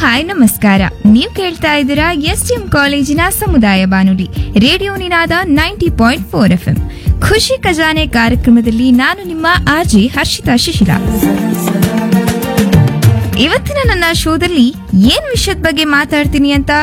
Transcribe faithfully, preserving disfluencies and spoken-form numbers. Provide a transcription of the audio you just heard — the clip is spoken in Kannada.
ಹಾಯ್ ನಮಸ್ಕಾರ. ನೀವು ಕೇಳ್ತಾ ಇದ್ದೀರಾ ಎಸ್ ಟಿ ಎಂ ಕಾಲೇಜಿನ ಸಮುದಾಯ ಬಾನುಲಿ ರೇಡಿಯೋ ನಿನಾದ ninety point four F M. ಖುಷಿ ಖಜಾನೆ ಕಾರ್ಯಕ್ರಮದಲ್ಲಿ ನಾನು ನಿಮ್ಮ ಆರ್ಜಿ ಹರ್ಷಿತಾ ಶಿಶಿಲಾ. ಇವತ್ತಿನ ನನ್ನ ಶೋದಲ್ಲಿ ಏನ್ ವಿಷಯದ ಬಗ್ಗೆ ಮಾತಾಡ್ತೀನಿ ಅಂತ